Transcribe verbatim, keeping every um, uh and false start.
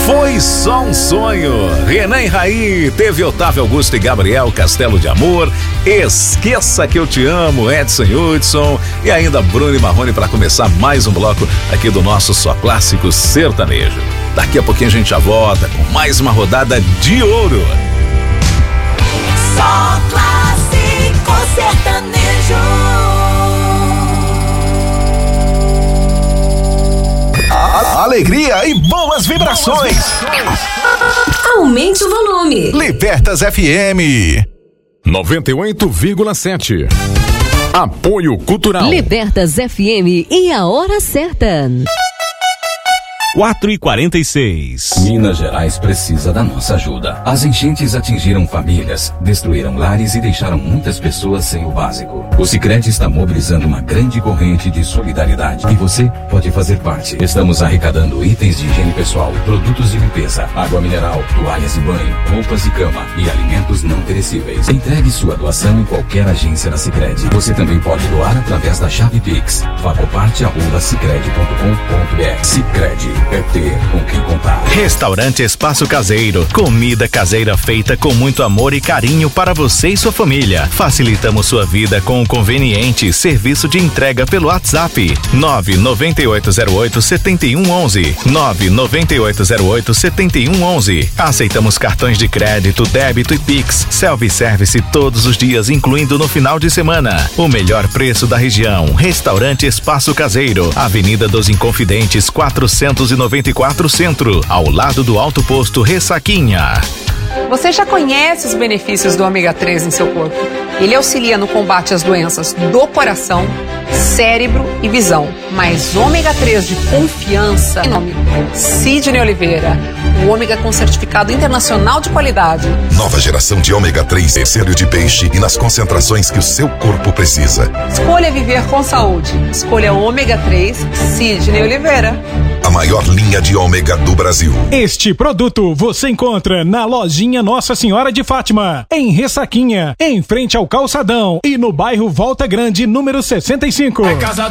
Foi só um sonho. Renan e Raí, teve Otávio Augusto e Gabriel Castelo de Amor, Esqueça que eu te amo, Edson Hudson e ainda Bruno e Marrone para começar mais um bloco aqui do nosso Só Clássico Sertanejo. Daqui a pouquinho a gente já volta com mais uma rodada de ouro. Só Clássico Sertanejo. Alegria e boas vibrações. Aumente o volume. Libertas F M noventa e oito vírgula sete. Apoio Cultural. Libertas F M e a hora certa. quatro e quarenta e seis. Minas Gerais precisa da nossa ajuda. As enchentes atingiram famílias, destruíram lares e deixaram muitas pessoas sem o básico. O Sicredi está mobilizando uma grande corrente de solidariedade e você pode fazer parte. Estamos arrecadando itens de higiene pessoal, produtos de limpeza, água mineral, toalhas de banho, roupas de cama e alimentos não perecíveis. Entregue sua doação em qualquer agência da Sicredi. Você também pode doar através da chave Pix. Facoparte arroba sicredi ponto com ponto br. Sicredi é ter com quem contar. Restaurante Espaço Caseiro. Comida caseira feita com muito amor e carinho para você e sua família. Facilitamos sua vida com um conveniente serviço de entrega pelo WhatsApp nove nove oito zero oito sete um um um nove nove oito zero oito sete um um um. Aceitamos cartões de crédito, débito e Pix. Self-service todos os dias, incluindo no final de semana. O melhor preço da região. Restaurante Espaço Caseiro. Avenida dos Inconfidentes quatrocentos e noventa e quatro Centro, ao lado do Alto Posto Ressaquinha. Você já conhece os benefícios do ômega três em seu corpo? Ele auxilia no combate às doenças do coração, cérebro e visão. Mas ômega três de confiança, em nome Sidney Oliveira, o ômega com certificado internacional de qualidade. Nova geração de ômega três em selo de peixe e nas concentrações que o seu corpo precisa. Escolha viver com saúde. Escolha ômega três Sidney Oliveira. A maior linha de ômega do Brasil. Este produto você encontra na lojinha Nossa Senhora de Fátima, em Ressaquinha, em frente ao Calçadão e no bairro Volta Grande, número sessenta e cinco. É casa